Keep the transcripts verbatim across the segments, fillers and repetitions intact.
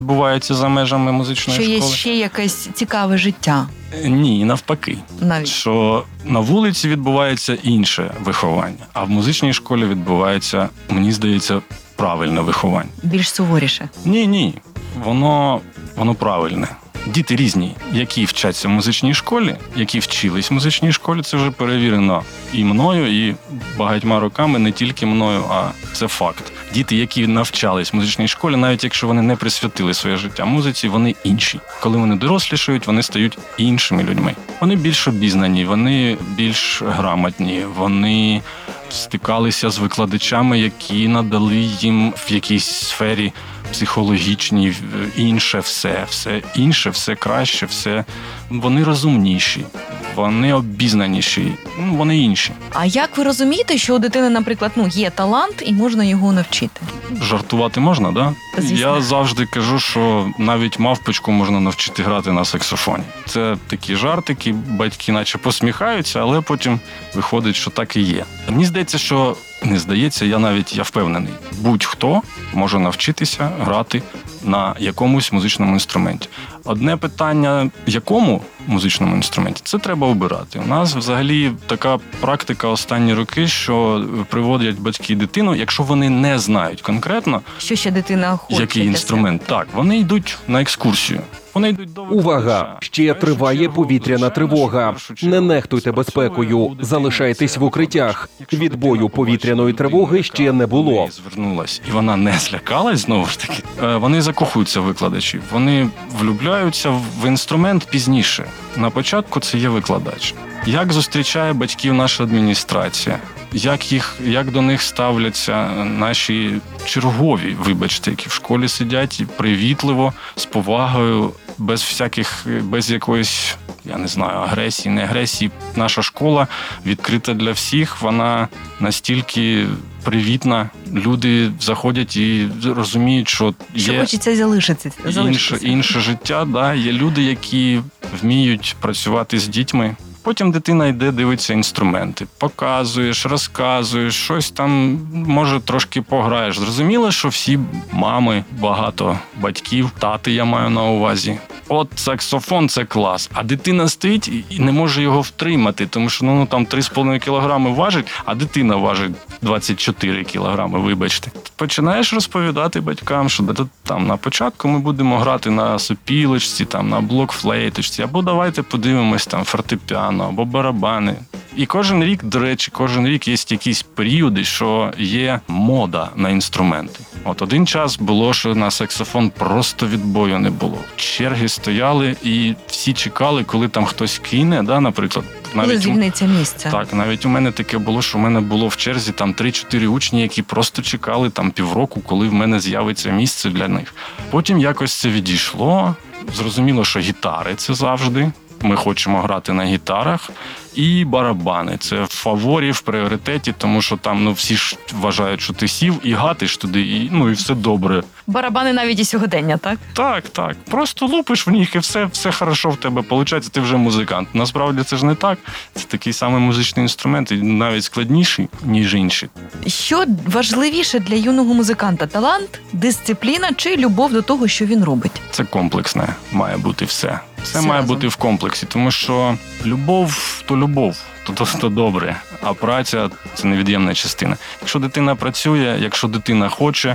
відбувається за межами музичної що школи. Що є ще якесь цікаве життя? Ні, навпаки. Навіть. Що на вулиці відбувається інше виховання, а в музичній школі відбувається, мені здається, правильне виховання. Більш суворіше? Ні, ні. Воно, воно правильне. Діти різні, які вчаться в музичній школі, які вчились в музичній школі, це вже перевірено і мною, і багатьма роками, не тільки мною, а це факт. Діти, які навчались в музичній школі, навіть якщо вони не присвятили своє життя музиці, вони інші. Коли вони дорослішають, вони стають іншими людьми. Вони більш обізнані, вони більш грамотні, вони стикалися з викладачами, які надали їм в якійсь сфері психологічній, інше все, все інше, все краще, все. Вони розумніші, вони обізнаніші, ну, вони інші. А як ви розумієте, що у дитини, наприклад, ну, є талант і можна його навчити? Жартувати можна, да? Звісно. Я завжди кажу, що навіть мавпочку можна навчити грати на саксофоні. Це такі жартики, батьки наче посміхаються, але потім виходить, що так і є. Мені здається, що не здається, я навіть я впевнений, будь-хто може навчитися грати на якомусь музичному інструменті. Одне питання, якому музичному інструменті, це треба обирати. У нас взагалі така практика останні роки, що приводять батьки дитину, якщо вони не знають конкретно, що ще дитина хоче, який інструмент, так, вони йдуть на екскурсію. Вони йдуть до Увага! Ще триває повітряна тривога. Не нехтуйте безпекою, залишайтесь в укриттях. Відбою повітряної тривоги ще не було. Звернулась, і вона не злякалась, знову ж таки. Вони закохуються в викладачів, вони влюбляються в інструмент пізніше. На початку це є викладач. Як зустрічає батьків наша адміністрація? Як їх, як до них ставляться наші чергові, вибачте, які в школі сидять і привітливо, з повагою, без всяких, без якоїсь, я не знаю, агресії, не агресії. Наша школа відкрита для всіх, вона настільки привітна. Люди заходять і розуміють, що є що хочеться залишитися. інше, інше життя. Да? Є люди, які вміють працювати з дітьми. Потім дитина йде, дивиться інструменти. Показуєш, розказуєш, щось там, може, трошки пограєш. Зрозуміло, що всі мами, багато батьків, тати я маю на увазі. От саксофон – це клас. А дитина стоїть і не може його втримати, тому що ну, там три з половиною кілограми важить, а дитина важить двадцять чотири кілограми, вибачте. Починаєш розповідати батькам, що там на початку ми будемо грати на сопілочці, там, на блокфлейточці, або давайте подивимось там фортепіано, або барабани. І кожен рік, до речі, кожен рік є якісь періоди, що є мода на інструменти. От один час було, що на саксофон просто відбою не було. Черги стояли і всі чекали, коли там хтось кине, да, наприклад. Коли звільниться місце. Так, навіть у мене таке було, що в мене було в черзі там три-чотири учні, які просто чекали там півроку, коли в мене з'явиться місце для них. Потім якось це відійшло. Зрозуміло, що гітари – це завжди. Ми хочемо грати на гітарах. І барабани. Це в фаворі, в пріоритеті, тому що там ну, всі ж вважають, що ти сів і гатиш туди, і, ну, і все добре. Барабани навіть і сьогодення, так? Так, так. Просто лупиш в них і все, все хорошо в тебе виходить, ти вже музикант. Насправді це ж не так. Це такий самий музичний інструмент, і навіть складніший, ніж інші. Що важливіше для юного музиканта? Талант, дисципліна чи любов до того, що він робить? Це комплексне має бути все. Це все має разом. бути в комплексі, тому що любов – то любов, то, то, то добре, а праця – це невід'ємна частина. Якщо дитина працює, якщо дитина хоче,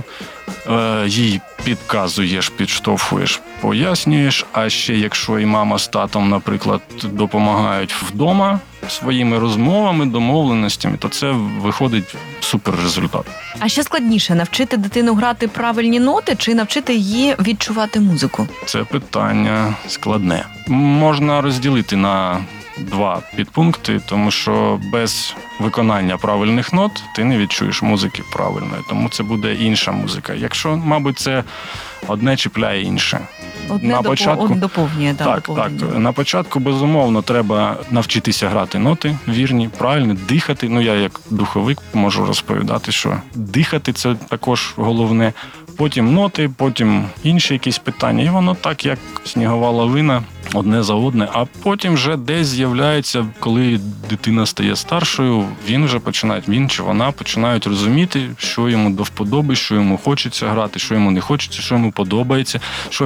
е, їй підказуєш, підштовхуєш, пояснюєш, а ще якщо і мама з татом, наприклад, допомагають вдома своїми розмовами, домовленостями, то це виходить супер результат. А що складніше, навчити дитину грати правильні ноти чи навчити її відчувати музику? Це питання складне. Можна розділити на два підпункти, тому що без виконання правильних нот ти не відчуєш музики правильної, тому це буде інша музика. Якщо, мабуть, це одне чіпляє інше. Одне на допо- початку доповнює, да, так, так. доповнює. На початку, безумовно, треба навчитися грати ноти вірні, правильно, дихати. Ну, я як духовик можу розповідати, що дихати – це також головне. Потім ноти, потім інші якісь питання. І воно так, як снігова лавина, одне за одне. А потім вже десь з'являється, коли дитина стає старшою, він вже починає, він чи вона починають розуміти, що йому до вподоби, що йому хочеться грати, що йому не хочеться, що йому подобається, що